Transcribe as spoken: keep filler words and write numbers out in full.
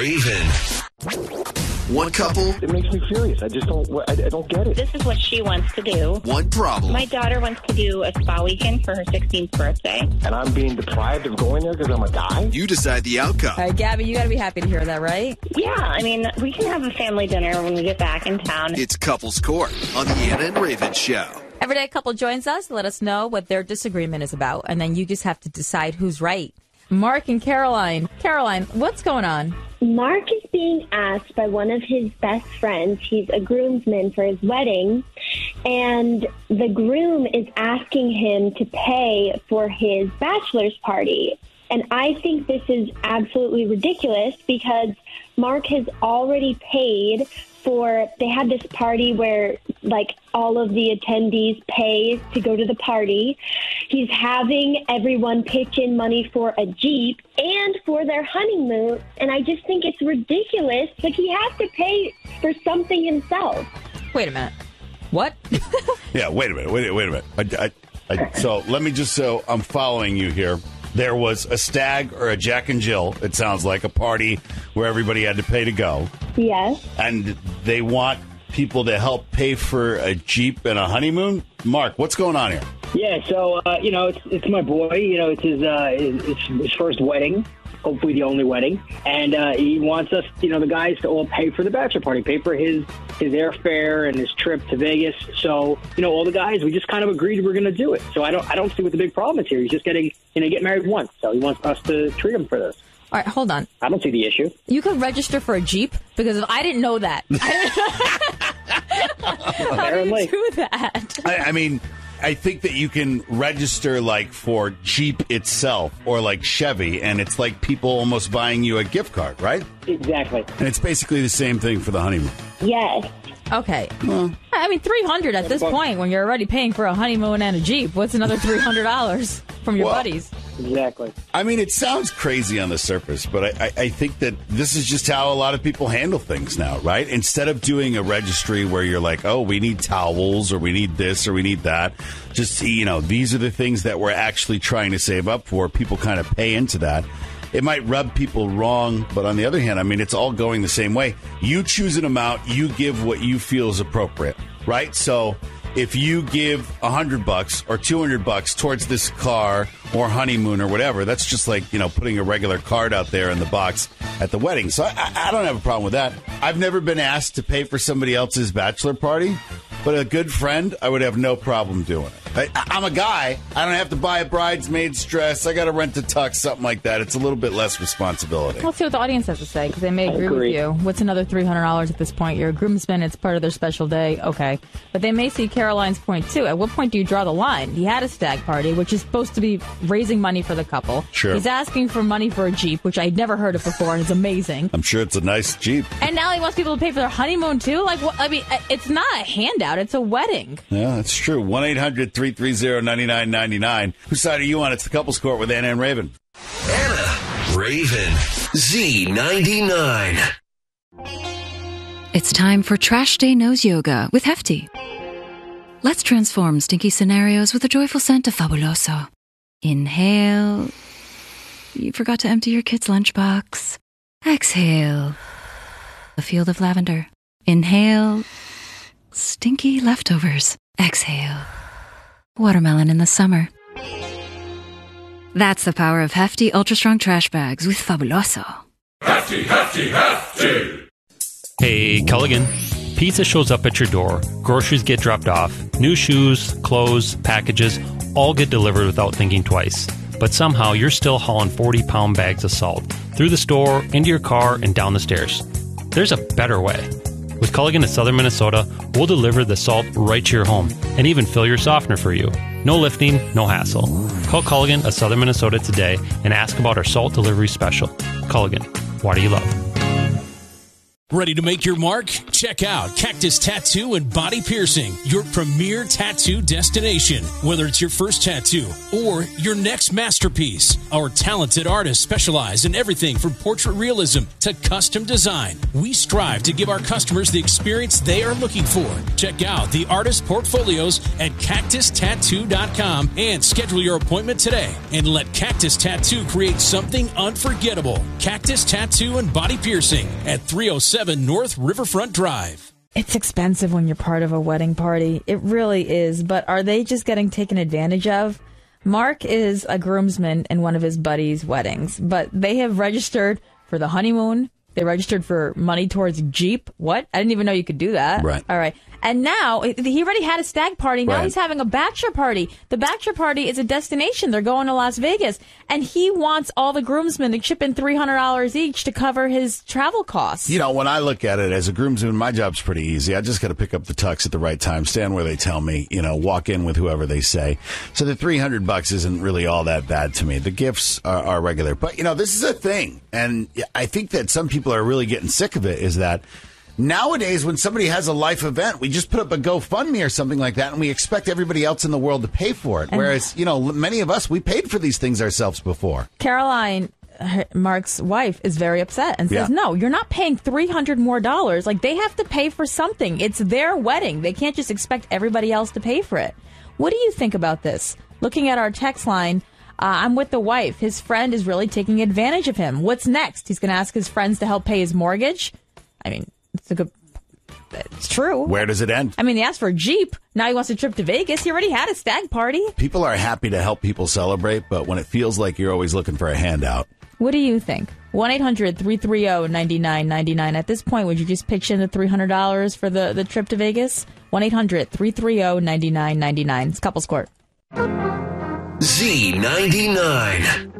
Raven. One couple. It makes me furious. I just don't, I, I don't get it. This is what she wants to do. One problem. My daughter wants to do a spa weekend for her sixteenth birthday. And I'm being deprived of going there because I'm a guy? You decide the outcome. All right, Gabby, you got to be happy to hear that, right? Yeah, I mean, we can have a family dinner when we get back in town. It's Couples Court on the Anna and Raven Show. Every day a couple joins us to let us know what their disagreement is about, and then you just have to decide who's right. Mark and Caroline. Caroline, what's going on? Mark is being asked by one of his best friends. He's a groomsman for his wedding, and the groom is asking him to pay for his bachelor's party. And I think this is absolutely ridiculous because Mark has already paid for, they had this party where like all of the attendees pay to go to the party. He's having everyone pitch in money for a Jeep and for their honeymoon. And I just think it's ridiculous. Like he has to pay for something himself. Wait a minute. What? Yeah, wait a minute. Wait, wait a minute. I, I, I, so let me just, so I'm following you here. There was a stag or a Jack and Jill, it sounds like, a party where everybody had to pay to go. Yes. And they want people to help pay for a Jeep and a honeymoon? Mark, what's going on here? Yeah, so, uh, you know, it's it's my boy. You know, it's his, uh, it's his first wedding, hopefully the only wedding. And uh, he wants us, you know, the guys to all pay for the bachelor party, pay for his, his airfare and his trip to Vegas. So, you know, all the guys, we just kind of agreed we're going to do it. So I don't I don't see what the big problem is here. He's just getting, you know, get married once. So he wants us to treat him for this. All right, hold on. I don't see the issue. You could register for a Jeep? Because I didn't know that. How do you do that? I, I mean, I think that you can register like for Jeep itself or like Chevy, and it's like people almost buying you a gift card, right? Exactly. And it's basically the same thing for the honeymoon. Yes. Okay. Well, I mean, three hundred dollars at this point when you're already paying for a honeymoon and a Jeep. What's another three hundred dollars from your well, buddies? Exactly. I mean, it sounds crazy on the surface, but I, I, I think that this is just how a lot of people handle things now, right? Instead of doing a registry where you're like, oh, we need towels or we need this or we need that, just, you know, these are the things that we're actually trying to save up for. People kind of pay into that. It might rub people wrong, but on the other hand, I mean, it's all going the same way. You choose an amount, you give what you feel is appropriate, right? So if you give a hundred bucks or two hundred bucks towards this car or honeymoon or whatever, that's just like, you know, putting a regular card out there in the box at the wedding. So I, I don't have a problem with that. I've never been asked to pay for somebody else's bachelor party, but a good friend, I would have no problem doing it. I, I'm a guy. I don't have to buy a bridesmaid's dress. I got to rent a tux, something like that. It's a little bit less responsibility. Let's see what the audience has to say, because they may agree, agree with you. What's another three hundred dollars at this point? You're a groomsman. It's part of their special day. Okay. But they may see Caroline's point, too. At what point do you draw the line? He had a stag party, which is supposed to be raising money for the couple. Sure. He's asking for money for a Jeep, which I'd never heard of before, and it's amazing. I'm sure it's a nice Jeep. And now he wants people to pay for their honeymoon, too? Like, what? I mean, it's not a handout. It's a wedding. Yeah, that's true. one eight hundred three three zero nine nine nine nine. Whose side are you on? It's the Couples Court with Anna and Raven. Anna, Raven, Z ninety-nine. It's time for Trash Day Nose Yoga with Hefty. Let's transform stinky scenarios with a joyful scent of Fabuloso. Inhale. You forgot to empty your kid's lunchbox. Exhale. A field of lavender. Inhale. Stinky leftovers. Exhale. Watermelon in the summer. That's the power of Hefty Ultra Strong Trash Bags with Fabuloso. Hefty, Hefty, Hefty! Hey, Culligan. Pizza shows up at your door, groceries get dropped off, new shoes, clothes, packages, all get delivered without thinking twice. But somehow you're still hauling forty-pound bags of salt through the store, into your car, and down the stairs. There's a better way. With Culligan of Southern Minnesota, we'll deliver the salt right to your home and even fill your softener for you. No lifting, no hassle. Call Culligan of Southern Minnesota today and ask about our salt delivery special. Culligan, what do you love? Ready to make your mark? Check out Cactus Tattoo and Body Piercing, your premier tattoo destination. Whether it's your first tattoo or your next masterpiece, our talented artists specialize in everything from portrait realism to custom design. We strive to give our customers the experience they are looking for. Check out the artist portfolios at cactus tattoo dot com and schedule your appointment today. And let Cactus Tattoo create something unforgettable. Cactus Tattoo and Body Piercing at three oh seven North Riverfront Drive. It's expensive when you're part of a wedding party. It really is. But are they just getting taken advantage of? Mark is a groomsman in one of his buddies' weddings, but they have registered for the honeymoon. They registered for money towards Jeep. What? I didn't even know you could do that. Right. All right. And now, he already had a stag party. Now right. he's having a bachelor party. The bachelor party is a destination. They're going to Las Vegas. And he wants all the groomsmen to chip in three hundred dollars each to cover his travel costs. You know, when I look at it as a groomsman, my job's pretty easy. I just got to pick up the tux at the right time, stand where they tell me, you know, walk in with whoever they say. So the three hundred bucks isn't really all that bad to me. The gifts are, are regular. But, you know, this is a thing. And I think that some people are really getting sick of it, is that nowadays, when somebody has a life event, we just put up a GoFundMe or something like that, and we expect everybody else in the world to pay for it. And whereas, you know, many of us, we paid for these things ourselves before. Caroline, Mark's wife, is very upset and says, yeah. no, you're not paying three hundred more dollars. Like, they have to pay for something. It's their wedding. They can't just expect everybody else to pay for it. What do you think about this? Looking at our text line, Uh, I'm with the wife. His friend is really taking advantage of him. What's next? He's going to ask his friends to help pay his mortgage? I mean, it's a good... It's true. Where does it end? I mean, he asked for a Jeep. Now he wants a trip to Vegas. He already had a stag party. People are happy to help people celebrate, but when it feels like you're always looking for a handout. What do you think? one eight hundred three three zero nine nine nine nine. At this point, would you just pitch in the three hundred dollars for the, the trip to Vegas? one eight hundred three three zero nine nine nine nine. It's Couples Court. Z ninety-nine.